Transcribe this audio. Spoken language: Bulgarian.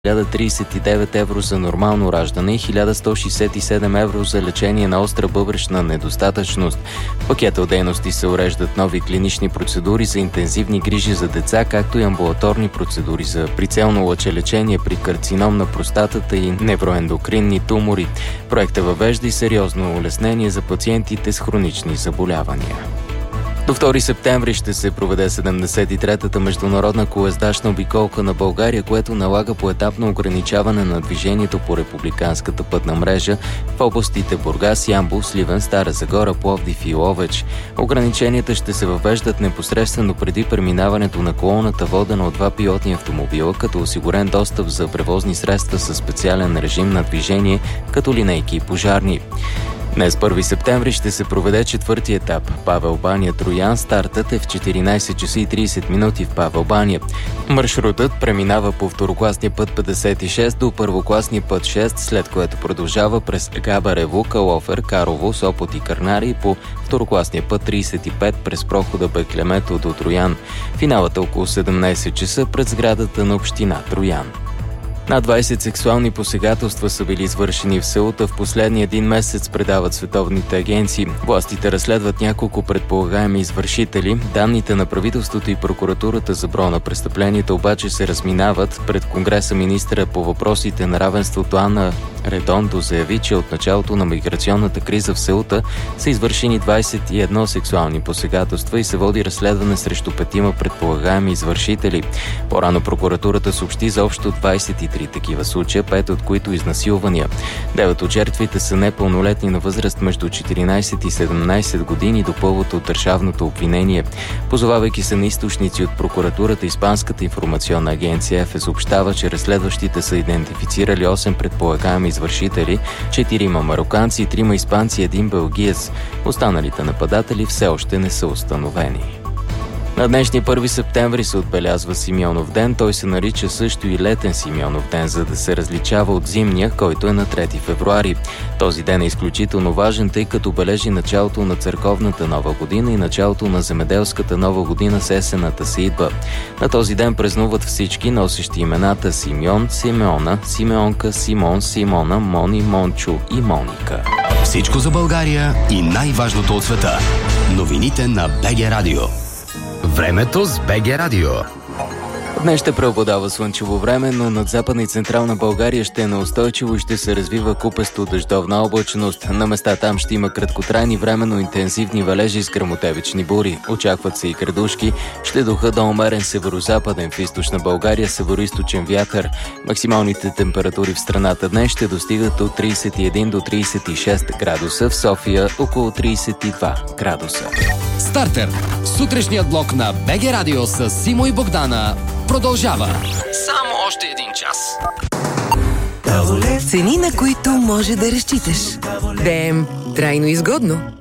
1039 евро за нормално раждане и 1167 евро за лечение на остра бъбречна недостатъчност. В пакета от дейности се уреждат нови клинични процедури за интензивни грижи за деца, както и амбулаторни процедури за прицелно лъчелечение при карцином на простатата и невроендокринни тумори. Проектът въвежда и сериозно улеснение за пациентите с хронични заболявания. До 2 септември ще се проведе 73-та международна колездачна обиколка на България, което налага поетапно ограничаване на движението по републиканската пътна мрежа в областите Бургас, Ямбол, Сливен, Стара Загора, Пловдив и Ловеч. Ограниченията ще се въвеждат непосредствено преди преминаването на колоната, водена от 2 пилотни автомобила, като осигурен достъп за превозни средства със специален режим на движение, като линейки и пожарни. Днес, 1 септември, ще се проведе 4-ти етап Павел баня – Троян. Стартът е в 14 часа и 30 минути в Павел баня. Маршрутът преминава по второкласния път 56 до първокласния път 6, след което продължава през Габарево, Калофер, Карово, Сопот и Кърнари и по второкласния път 35 през прохода Беклемето до Троян. Финалът е около 17 часа пред сградата на община Троян. Над 20 сексуални посегателства са били извършени в селото в последния един месец, предават световните агенции. Властите разследват няколко предполагаеми извършители. Данните на правителството и прокуратурата за броя на престъпленията обаче се разминават. Пред Конгреса министъра по въпросите на равенството Ана Редондо заяви, че от началото на миграционната криза в селото са извършени 21 сексуални посегателства и се води разследване срещу 5 предполагаеми извършители. По-рано прокуратурата съобщи за общо 23 такива случая, 5 от които изнасилвания. 9 от жертвите са непълнолетни на възраст между 14 и 17 години, допълват от държавното обвинение. Позовавайки се на източници от прокуратурата, Испанската информационна агенция ЕФЕ съобщава, че разследващите са идентифицирали 8 предполагаеми извършители, 4 мароканци, 3 испанци и 1 белгиец. Останалите нападатели все още не са установени. На днешния 1 септември се отбелязва Симеонов ден. Той се нарича също и летен Симеонов ден, за да се различава от зимния, който е на 3 февруари. Този ден е изключително важен, тъй като бележи началото на църковната нова година и началото на земеделската нова година с есената сеитба. На този ден празнуват всички, носещи имената Симеон, Симеона, Симеонка, Симон, Симона, Мони, Мончо и Моника. Всичко за България и най-важното от света. Новините на БГ Радио. Времето с БГ Радио. Днес ще преобладава слънчево време, но над Западна и Централна България ще е неустойчиво и ще се развива купесто дъждовна облачност. На места там ще има краткотрайни временно интензивни валежи с гръмотевични бури. Очакват се и градушки. Ще духа до умерен северозападен, в източна България североизточен вятър. Максималните температури в страната днес ще достигат от 31 до 36 градуса, в София около 32 градуса. Стартер. Сутрешният блок на БГ Радио с Симо и Богдана продължава. Само още един час. Цени, на които може да разчиташ. ДМ. Трайно изгодно.